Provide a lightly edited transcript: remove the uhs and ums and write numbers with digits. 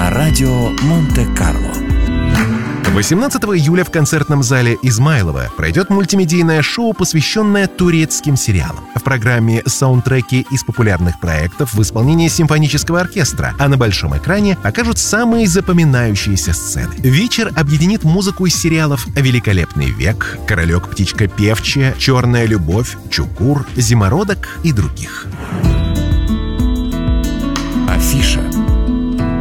на радио Монте-Карло. 18 июля в концертном зале Измайлова пройдет мультимедийное шоу, посвященное турецким сериалам. В программе саундтреки из популярных проектов в исполнении симфонического оркестра, а на большом экране окажут самые запоминающиеся сцены. Вечер объединит музыку из сериалов «Великолепный век», «Королек, птичка певчая», «Черная любовь», «Чукур», «Зимородок» и других.